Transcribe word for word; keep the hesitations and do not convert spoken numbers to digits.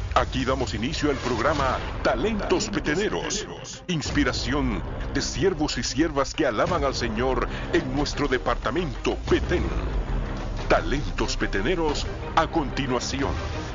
Aquí damos inicio al programa Talentos Peteneros. Inspiración de siervos y siervas que alaban al Señor en nuestro departamento Petén. Talentos Peteneros a continuación.